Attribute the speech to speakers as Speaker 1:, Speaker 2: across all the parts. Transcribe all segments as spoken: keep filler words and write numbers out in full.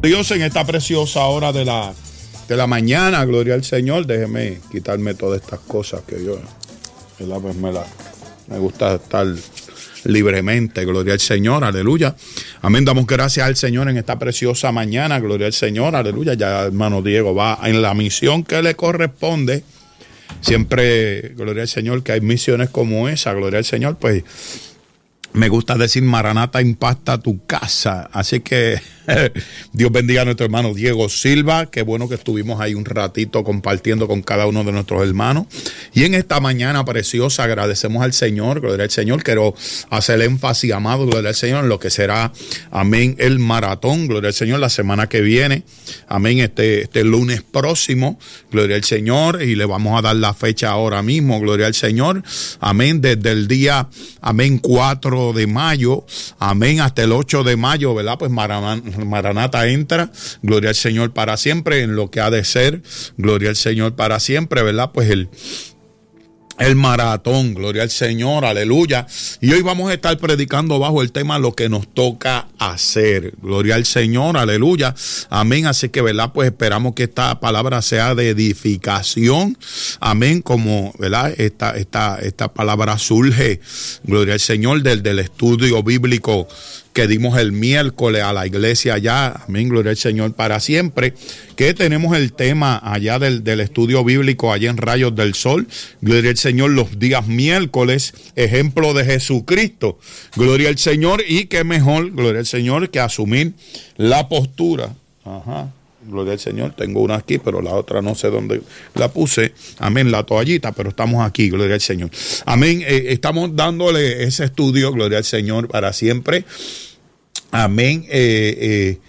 Speaker 1: Dios, en esta preciosa hora de la, de la mañana, gloria al Señor. Déjeme quitarme todas estas cosas que yo, ¿verdad? Pues me, la, me gusta estar libremente, gloria al Señor, aleluya. Amén, damos gracias al Señor en esta preciosa mañana, gloria al Señor, aleluya. Ya hermano Diego va en la misión que le corresponde. Siempre, gloria al Señor, que hay misiones como esa, gloria al Señor, pues me gusta decir Maranata impacta tu casa. Así que Dios bendiga a nuestro hermano Diego Silva. Qué bueno que estuvimos ahí un ratito compartiendo con cada uno de nuestros hermanos. Y en esta mañana preciosa agradecemos al Señor, gloria al Señor. Quiero hacer énfasis, amado, gloria al Señor, en lo que será, amén, el maratón, gloria al Señor, la semana que viene. Amén, este, este lunes próximo, gloria al Señor. Y le vamos a dar la fecha ahora mismo, gloria al Señor. Amén, desde el día, amén, cuatro de mayo, amén, hasta el ocho de mayo, ¿verdad? Pues Maranata entra, gloria al Señor para siempre, en lo que ha de ser, gloria al Señor para siempre, ¿verdad? Pues el El maratón, gloria al Señor, aleluya. Y hoy vamos a estar predicando bajo el tema lo que nos toca hacer. Gloria al Señor, aleluya. Amén. Así que, ¿verdad? Pues esperamos que esta palabra sea de edificación. Amén. Como, ¿verdad? Esta, esta, esta palabra surge, gloria al Señor, del, del estudio bíblico que dimos el miércoles a la iglesia allá, amén, gloria al Señor para siempre, que tenemos el tema allá del, del estudio bíblico allá en Rayos del Sol, gloria al Señor, los días miércoles, ejemplo de Jesucristo, gloria al Señor, y qué mejor, gloria al Señor, que asumir la postura, ajá, gloria al Señor, tengo una aquí, pero la otra no sé dónde la puse, amén, la toallita, pero estamos aquí, gloria al Señor, amén, eh, estamos dándole ese estudio, gloria al Señor para siempre. Amén, eh, eh,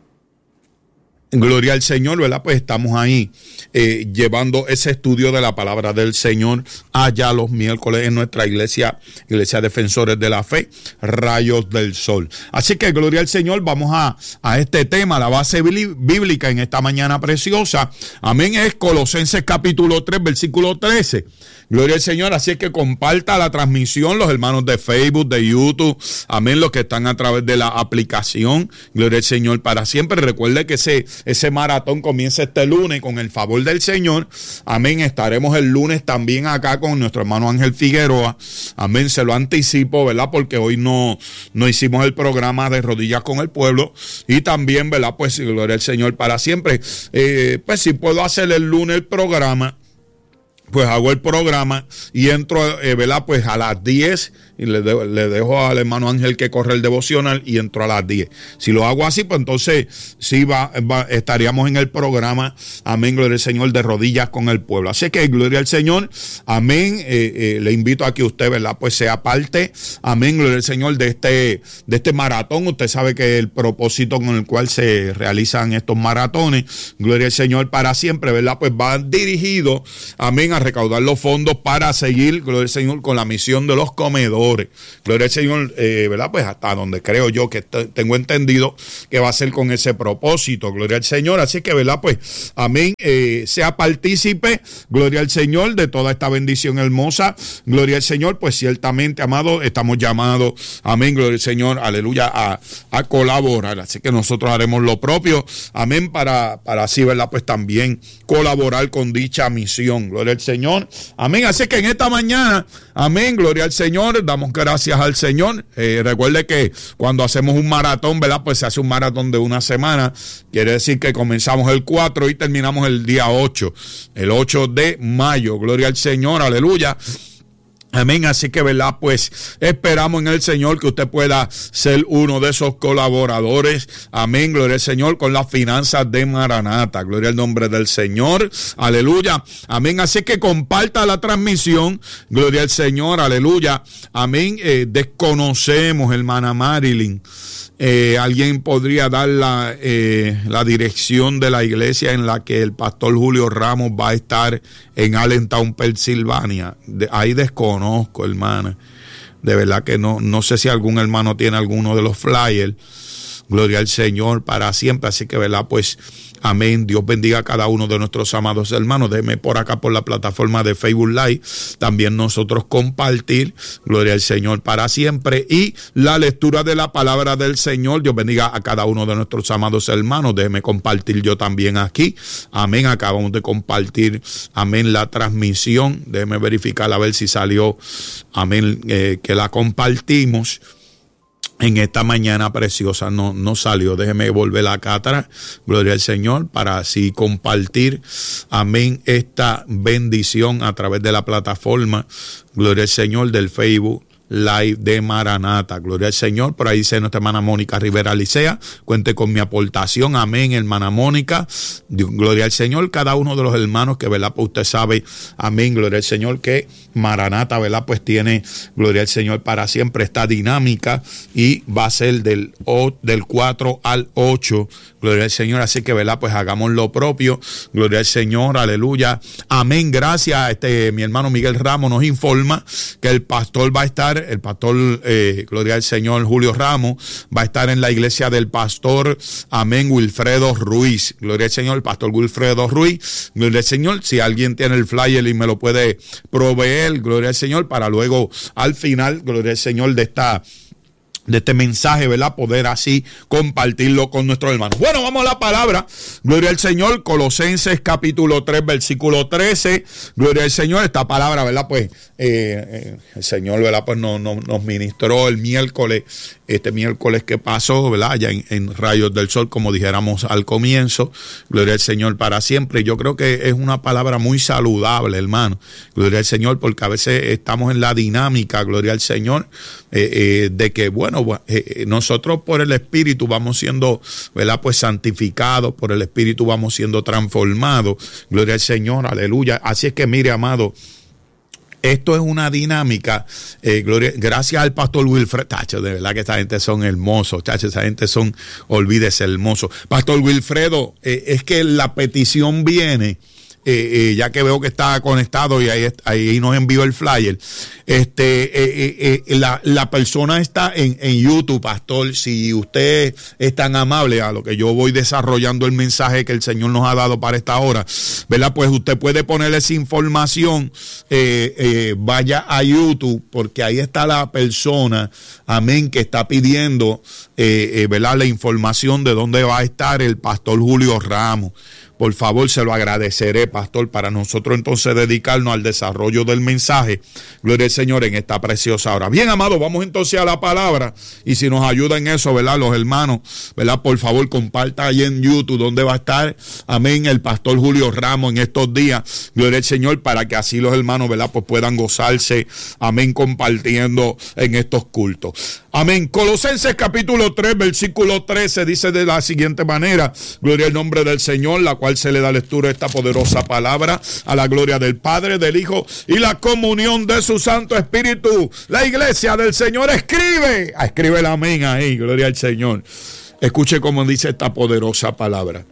Speaker 1: gloria al Señor, ¿verdad? Pues estamos ahí eh, llevando ese estudio de la palabra del Señor allá los miércoles en nuestra iglesia, Iglesia Defensores de la Fe, Rayos del Sol. Así que gloria al Señor, vamos a, a este tema, la base bíblica en esta mañana preciosa. Amén, es Colosenses capítulo tres, versículo trece. Gloria al Señor, así es que comparta la transmisión, los hermanos de Facebook, de YouTube, amén, los que están a través de la aplicación, gloria al Señor para siempre. Recuerde que ese, ese maratón comienza este lunes con el favor del Señor, amén, estaremos el lunes también acá con nuestro hermano Ángel Figueroa, amén, se lo anticipo, ¿verdad? Porque hoy no, no hicimos el programa de Rodillas con el Pueblo, y también, ¿verdad? Pues gloria al Señor para siempre, eh, pues si puedo hacer el lunes el programa, pues hago el programa y entro, eh, ¿verdad? Pues a las diez y le, de, le dejo al hermano Ángel que corre el devocional y entro a las diez. Si lo hago así, pues entonces sí va, va, estaríamos en el programa, amén, gloria al Señor, de Rodillas con el Pueblo. Así que gloria al Señor, amén, eh, eh, le invito a que usted, ¿verdad? Pues sea parte, amén, gloria al Señor, de este, de este maratón. Usted sabe que el propósito con el cual se realizan estos maratones, gloria al Señor para siempre, ¿verdad? Pues van dirigidos, amén, a recaudar los fondos para seguir, gloria al Señor, con la misión de los comedores. Gloria al Señor, eh, ¿verdad? Pues hasta donde creo yo que t- tengo entendido que va a ser con ese propósito, gloria al Señor. Así que, ¿verdad? Pues, amén, eh, sea partícipe, gloria al Señor, de toda esta bendición hermosa, gloria al Señor. Pues ciertamente, amado, estamos llamados, amén, gloria al Señor, aleluya, a, a colaborar. Así que nosotros haremos lo propio, amén, para, para así, ¿verdad? Pues también colaborar con dicha misión, gloria al Señor, amén. Así que en esta mañana, amén, gloria al Señor, damos gracias al Señor. Eh, recuerde que cuando hacemos un maratón, ¿verdad? Pues se hace un maratón de una semana, quiere decir que comenzamos el cuatro y terminamos el día ocho, el ocho de mayo, gloria al Señor, aleluya. Amén, así que, ¿verdad? Pues esperamos en el Señor que usted pueda ser uno de esos colaboradores, amén, gloria al Señor, con las finanzas de Maranata, gloria al nombre del Señor, aleluya, amén, así que comparta la transmisión, gloria al Señor, aleluya, amén. Eh, desconocemos, hermana Marilyn, Eh, alguien podría dar la, eh, la dirección de la iglesia en la que el pastor Julio Ramos va a estar en Allentown, Pensilvania. De, ahí desconozco, hermana. De verdad que no, no sé si algún hermano tiene alguno de los flyers. Gloria al Señor para siempre. Así que, ¿verdad? Pues Amén. Dios bendiga a cada uno de nuestros amados hermanos. Déjeme por acá por la plataforma de Facebook Live también nosotros compartir. Gloria al Señor para siempre. Y la lectura de la palabra del Señor. Dios bendiga a cada uno de nuestros amados hermanos. Déjeme compartir yo también aquí. Amén. Acabamos de compartir, amén, la transmisión. Déjeme verificar a ver si salió, amén, eh, que la compartimos en esta mañana preciosa. No, no salió. Déjeme volver acá atrás. Gloria al Señor, para así compartir, amén, esta bendición a través de la plataforma, gloria al Señor, del Facebook Live de Maranata. Gloria al Señor. Por ahí dice nuestra hermana Mónica Rivera Licea, cuente con mi aportación. Amén, hermana Mónica. Gloria al Señor. Cada uno de los hermanos que, ¿verdad? Pues usted sabe, amén, gloria al Señor, que Maranata, ¿verdad? Pues tiene, gloria al Señor, para siempre esta dinámica y va a ser del, del cuatro al ocho. Gloria al Señor. Así que, ¿verdad? Pues hagamos lo propio. Gloria al Señor. Aleluya. Amén. Gracias. Este, mi hermano Miguel Ramos nos informa que el pastor va a estar, el pastor, eh, gloria al Señor, Julio Ramos, va a estar en la iglesia del pastor, amén, Wilfredo Ruiz. Gloria al Señor, el pastor Wilfredo Ruiz. Gloria al Señor. Si alguien tiene el flyer y me lo puede proveer, gloria al Señor, para luego al final, gloria al Señor, de esta de este mensaje, ¿verdad? Poder así compartirlo con nuestros hermanos. Bueno, vamos a la palabra. Gloria al Señor. Colosenses capítulo tres, versículo trece. Gloria al Señor. Esta palabra, ¿verdad? Pues eh, eh, el Señor, ¿verdad? Pues nos, nos, nos ministró el miércoles, este miércoles que pasó, ¿verdad? Allá en, en Rayos del Sol, como dijéramos al comienzo. Gloria al Señor para siempre. Yo creo que es una palabra muy saludable, hermano. Gloria al Señor, porque a veces estamos en la dinámica, gloria al Señor, eh, eh, de que, bueno, Eh, nosotros por el Espíritu vamos siendo, ¿verdad? Pues santificados, por el Espíritu vamos siendo transformados. Gloria al Señor, aleluya. Así es que mire, amado, esto es una dinámica, eh, gloria, gracias al pastor Wilfredo. Tacho, de verdad que esta gente son hermosos, tacho, esa gente son, olvídese, hermosos. Pastor Wilfredo, eh, es que la petición viene, Eh, eh, ya que veo que está conectado y ahí, ahí nos envió el flyer. Este, eh, eh, eh, la, la persona está en, en YouTube, pastor. Si usted es tan amable, a lo que yo voy desarrollando el mensaje que el Señor nos ha dado para esta hora, ¿verdad? Pues usted puede ponerle esa información, eh, eh, vaya a YouTube, porque ahí está la persona, amén, que está pidiendo, eh, eh, ¿verdad? La información de dónde va a estar el pastor Julio Ramos. Por favor, se lo agradeceré, pastor, para nosotros entonces dedicarnos al desarrollo del mensaje. Gloria al Señor en esta preciosa hora. Bien, amado, vamos entonces a la palabra. Y si nos ayuda en eso, ¿verdad? Los hermanos, ¿verdad? Por favor, comparta ahí en YouTube donde va a estar, amén, el pastor Julio Ramos en estos días. Gloria al Señor, para que así los hermanos, ¿verdad? Pues puedan gozarse, amén, compartiendo en estos cultos. Amén. Colosenses capítulo tres, versículo trece, dice de la siguiente manera: gloria al nombre del Señor, la cual se le da lectura a esta poderosa palabra, a la gloria del Padre, del Hijo y la comunión de su Santo Espíritu. La iglesia del Señor escribe, escribe el amén ahí, gloria al Señor. Escuche cómo dice esta poderosa palabra: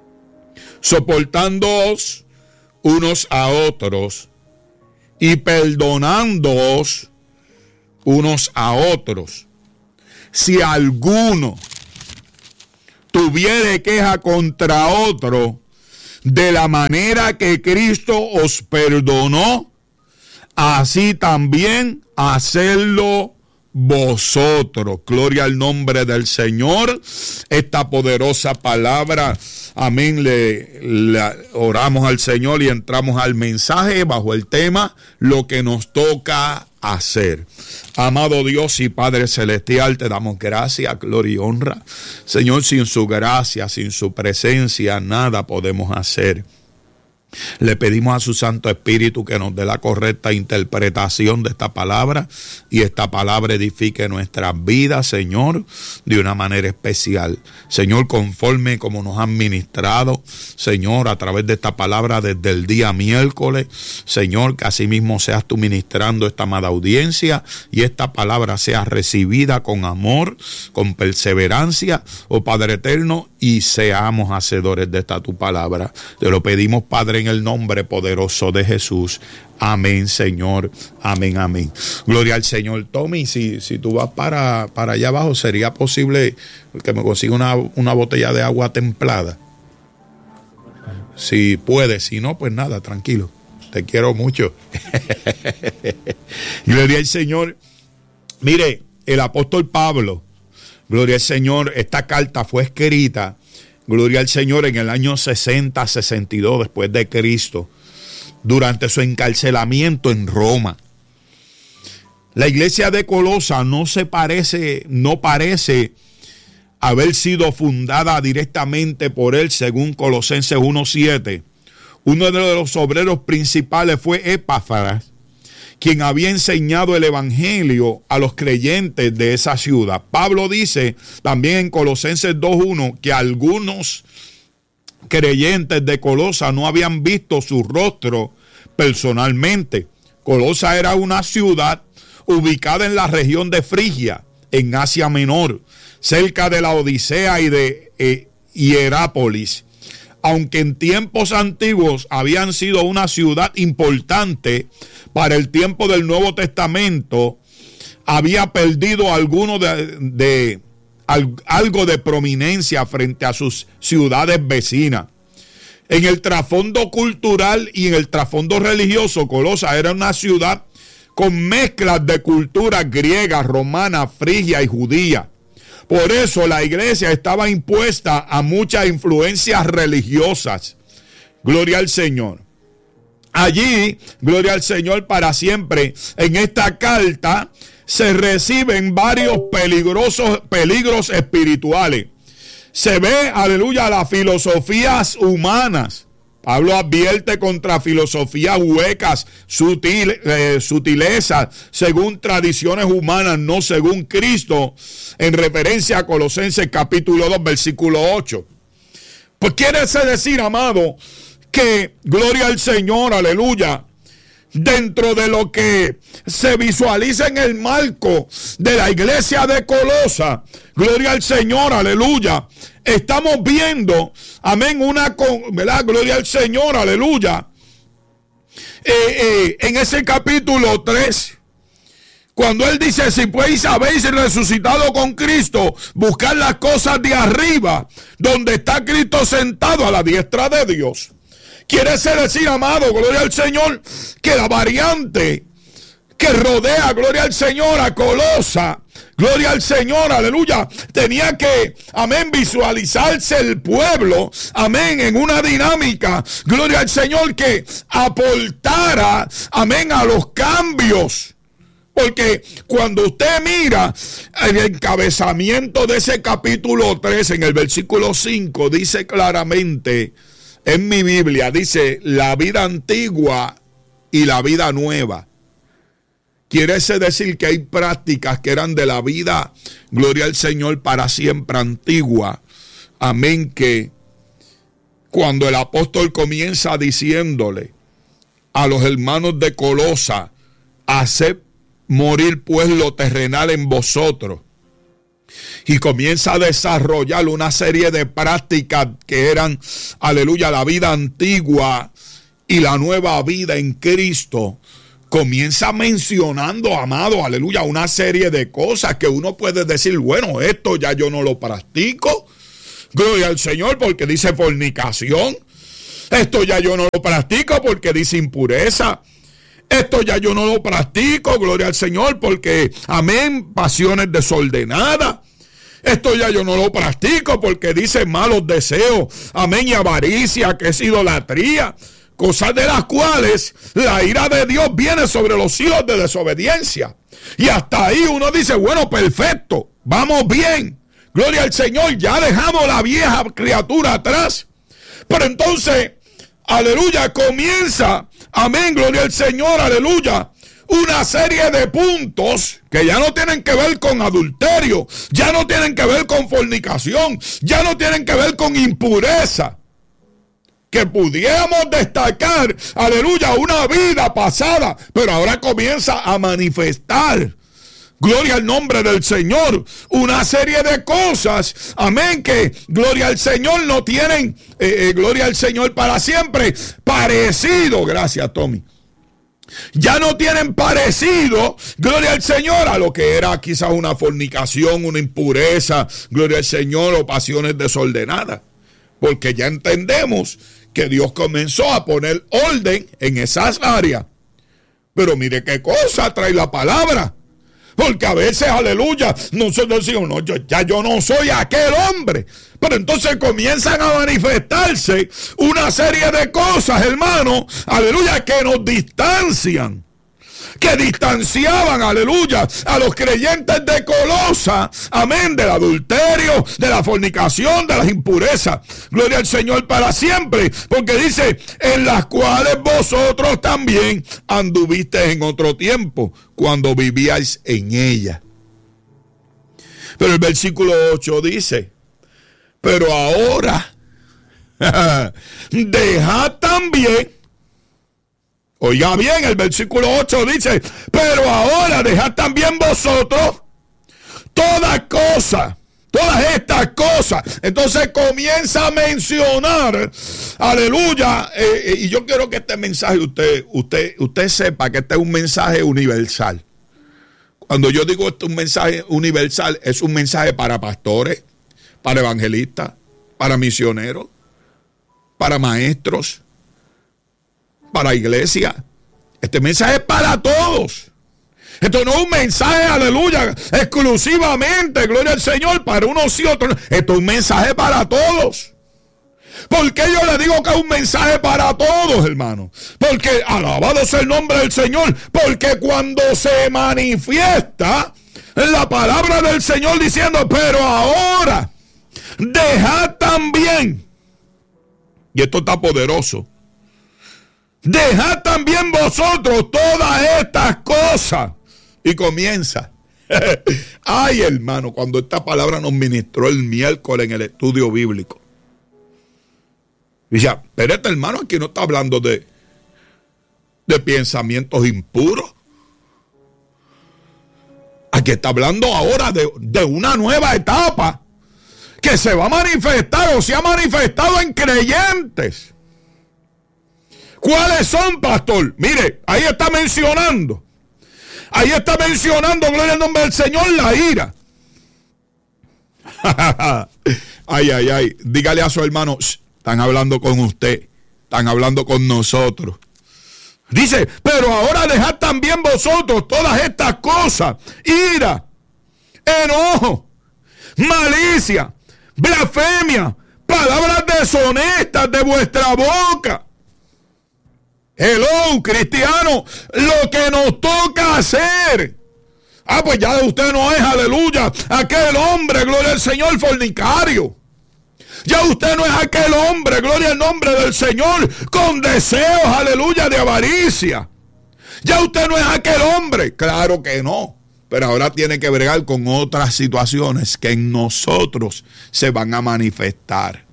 Speaker 1: soportándoos unos a otros y perdonándoos unos a otros, si alguno tuviere queja contra otro, de la manera que Cristo os perdonó, así también hacedlo vosotros. Gloria al nombre del Señor. Esta poderosa palabra, amén, le, le oramos al Señor y entramos al mensaje bajo el tema: lo que nos toca hacer. Amado Dios y Padre Celestial, te damos gracias, gloria y honra. Señor, sin su gracia, sin su presencia, nada podemos hacer. Le pedimos a su Santo Espíritu que nos dé la correcta interpretación de esta palabra y esta palabra edifique nuestras vidas, Señor, de una manera especial. Señor, conforme como nos han ministrado, Señor, a través de esta palabra desde el día miércoles, Señor, que así mismo seas tú ministrando esta amada audiencia y esta palabra sea recibida con amor, con perseverancia, oh Padre eterno, y seamos hacedores de esta tu palabra. Te lo pedimos, Padre, en el nombre poderoso de Jesús. Amén, Señor. Amén, amén. Gloria al Señor. Tommy, si, si tú vas para, para allá abajo, ¿sería posible que me consiga una, una botella de agua templada? Si puede, si no, pues nada, tranquilo. Te quiero mucho. Gloria al Señor. Mire, el apóstol Pablo, gloria al Señor, esta carta fue escrita, gloria al Señor, en el año sesenta, sesenta y dos después de Cristo, durante su encarcelamiento en Roma. La iglesia de Colosa no se parece, no parece haber sido fundada directamente por él, según Colosenses uno siete. Uno de los obreros principales fue Epafras, quien había enseñado el evangelio a los creyentes de esa ciudad. Pablo dice también en Colosenses dos uno que algunos creyentes de Colosa no habían visto su rostro personalmente. Colosa era una ciudad ubicada en la región de Frigia, en Asia Menor, cerca de la Odisea y de eh, Hierápolis. Aunque en tiempos antiguos habían sido una ciudad importante, para el tiempo del Nuevo Testamento había perdido alguno de, de, al, algo de prominencia frente a sus ciudades vecinas. En el trasfondo cultural y en el trasfondo religioso, Colosa era una ciudad con mezclas de culturas griega, romana, frigia y judía. Por eso la iglesia estaba impuesta a muchas influencias religiosas. Gloria al Señor. Allí, gloria al Señor para siempre, en esta carta se reciben varios peligrosos peligros espirituales. Se ve, aleluya, las filosofías humanas. Pablo advierte contra filosofías huecas, sutil, eh, sutilezas, según tradiciones humanas, no según Cristo, en referencia a Colosenses capítulo dos, versículo ocho. Pues quiere decir, amado, que, gloria al Señor, aleluya, dentro de lo que se visualiza en el marco de la iglesia de Colosa, gloria al Señor, aleluya, estamos viendo, amén, una, ¿verdad? Gloria al Señor, aleluya, eh, eh, en ese capítulo tres, cuando él dice, si pues habéis resucitado con Cristo, buscar las cosas de arriba, donde está Cristo sentado a la diestra de Dios. Quiere decir, amado, gloria al Señor, que la variante que rodea, gloria al Señor, a Colosa, gloria al Señor, aleluya, tenía que, amén, visualizarse el pueblo, amén, en una dinámica, gloria al Señor, que aportara, amén, a los cambios. Porque cuando usted mira el encabezamiento de ese capítulo tres, en el versículo cinco, dice claramente, en mi Biblia, dice, la vida antigua y la vida nueva. Quiere decir que hay prácticas que eran de la vida, gloria al Señor, para siempre antigua. Amén, que cuando el apóstol comienza diciéndole a los hermanos de Colosa, haced morir pues lo terrenal en vosotros. Y comienza a desarrollar una serie de prácticas que eran, aleluya, la vida antigua y la nueva vida en Cristo. Comienza mencionando, amado, aleluya, una serie de cosas que uno puede decir, bueno, esto ya yo no lo practico. Gloria al Señor, porque dice fornicación. Esto ya yo no lo practico porque dice impureza. Esto ya yo no lo practico, gloria al Señor, porque, amén, pasiones desordenadas. Esto ya yo no lo practico porque dice malos deseos, amén, y avaricia, que es idolatría. Cosas de las cuales la ira de Dios viene sobre los hijos de desobediencia. Y hasta ahí uno dice, bueno, perfecto, vamos bien. Gloria al Señor, ya dejamos la vieja criatura atrás. Pero entonces, aleluya, comienza, amén, gloria al Señor, aleluya, una serie de puntos que ya no tienen que ver con adulterio, ya no tienen que ver con fornicación, ya no tienen que ver con impureza, que pudiéramos destacar, aleluya, una vida pasada, pero ahora comienza a manifestar, gloria al nombre del Señor, una serie de cosas, amén, que gloria al Señor no tienen, eh, eh, gloria al Señor para siempre, parecido, gracias Tommy, ya no tienen parecido, gloria al Señor, a lo que era quizás una fornicación, una impureza, gloria al Señor, o pasiones desordenadas, porque ya entendemos que Dios comenzó a poner orden en esas áreas. Pero mire qué cosa trae la palabra. Porque a veces, aleluya, nosotros decimos, no, yo, ya yo no soy aquel hombre. Pero entonces comienzan a manifestarse una serie de cosas, hermano, aleluya, que nos distancian. Que distanciaban, aleluya, a los creyentes de Colosa, amén, del adulterio, de la fornicación, de las impurezas. Gloria al Señor para siempre, porque dice, en las cuales vosotros también anduvisteis en otro tiempo, cuando vivíais en ella. Pero el versículo ocho dice, pero ahora, dejad también. Oiga bien, el versículo ocho dice, pero ahora dejad también vosotros todas cosas, todas estas cosas. Entonces comienza a mencionar, aleluya, eh, y yo quiero que este mensaje usted, usted, usted sepa que este es un mensaje universal. Cuando yo digo esto es un mensaje universal, es un mensaje para pastores, para evangelistas, para misioneros, para maestros, para iglesia. Este mensaje es para todos. Esto no es un mensaje, aleluya, exclusivamente, gloria al Señor, para unos y otros. Esto es un mensaje para todos. ¿Por qué yo le digo que es un mensaje para todos, hermano? Porque, alabado sea el nombre del Señor, porque cuando se manifiesta la palabra del Señor diciendo, pero ahora, dejad también, y esto está poderoso, dejad también vosotros todas estas cosas. Y comienza. Ay, hermano, cuando esta palabra nos ministró el miércoles en el estudio bíblico. Dice, pero este hermano aquí no está hablando de, de pensamientos impuros. Aquí está hablando ahora de, de una nueva etapa que se va a manifestar o se ha manifestado en creyentes. ¿Cuáles son, pastor? Mire, ahí está mencionando. Ahí está mencionando, gloria al nombre del Señor, la ira. Ay, ay, ay. Dígale a su hermano, están hablando con usted. Están hablando con nosotros. Dice, pero ahora dejad también vosotros todas estas cosas. Ira, enojo, malicia, blasfemia, palabras deshonestas de vuestra boca. Hello, cristiano, lo que nos toca hacer. Ah, pues ya usted no es, aleluya, aquel hombre, gloria al Señor, fornicario. Ya usted no es aquel hombre, gloria al nombre del Señor, con deseos, aleluya, de avaricia. Ya usted no es aquel hombre, claro que no. Pero ahora tiene que bregar con otras situaciones que en nosotros se van a manifestar.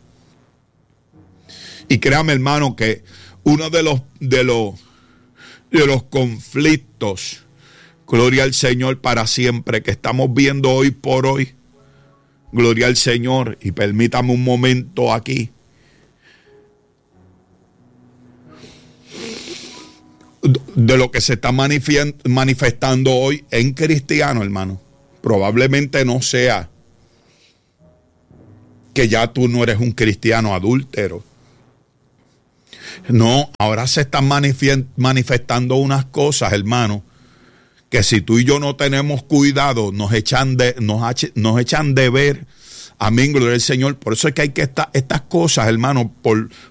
Speaker 1: Y créame, hermano, que uno de los, de los, de los conflictos, gloria al Señor para siempre, que estamos viendo hoy por hoy, gloria al Señor, y permítame un momento aquí. De lo que se está manifestando hoy en cristiano, hermano, probablemente no sea que ya tú no eres un cristiano adúltero. No, ahora se están manifestando unas cosas, hermano, que si tú y yo no tenemos cuidado, nos echan de, nos, nos echan de ver. Amén, gloria al Señor. Por eso es que hay que estar estas cosas, hermano, por,